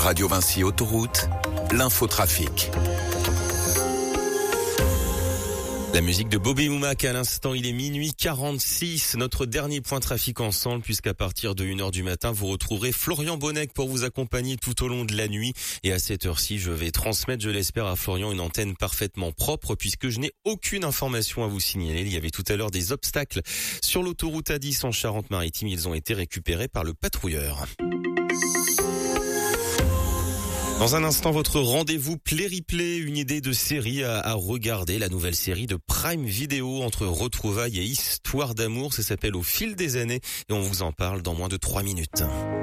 Radio Vinci Autoroute, l'infotrafic. La musique de Bobby Moumak à l'instant, il est minuit 46. Notre dernier point trafic ensemble, puisqu'à partir de 1h du matin, vous retrouverez Florian Bonnec pour vous accompagner tout au long de la nuit. Et à cette heure-ci, je vais transmettre, je l'espère, à Florian une antenne parfaitement propre, puisque je n'ai aucune information à vous signaler. Il y avait tout à l'heure des obstacles sur l'autoroute A10 en Charente-Maritime. Ils ont été récupérés par le patrouilleur. Dans un instant, votre rendez-vous Play-Replay, une idée de série à regarder, la nouvelle série de Prime Video entre retrouvailles et histoire d'amour. Ça s'appelle Au fil des années et on vous en parle dans moins de 3 minutes.